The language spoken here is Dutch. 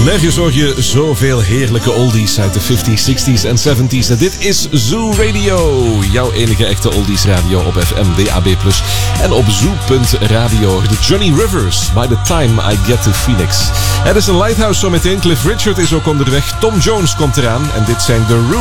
Nergens hoor je zoveel heerlijke oldies uit de 50s, 60s en 70s. En dit is Zoo Radio, jouw enige echte oldies radio op FM, DAB+, en op Zoo.radio. De Johnny Rivers, By the Time I Get to Phoenix. Het is een lighthouse zometeen. Cliff Richard is ook onderweg. Tom Jones komt eraan. En dit zijn The Roots.